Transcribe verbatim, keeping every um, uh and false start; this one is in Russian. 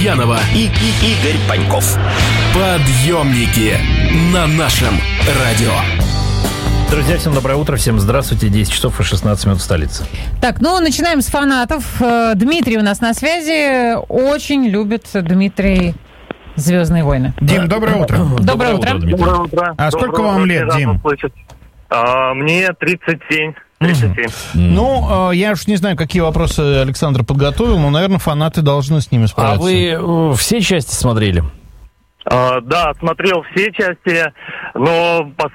Гурьянова и, и Игорь Паньков. Подъемники на нашем радио. Друзья, всем доброе утро, всем здравствуйте, десять часов и шестнадцать минут в столице. Так, ну, начинаем с фанатов. Дмитрий у нас на связи. Очень любит Дмитрий «Звездные войны». Дим, доброе утро. Доброе, доброе утро. утро, Дмитрий. Доброе утро. А сколько вам лет, Дим? А, мне тридцать семь. тридцать семь. Ну, я уж не знаю, какие вопросы Александр подготовил, но, наверное, фанаты должны с ними А справиться. вы э, все части смотрели? А, да, смотрел все части, но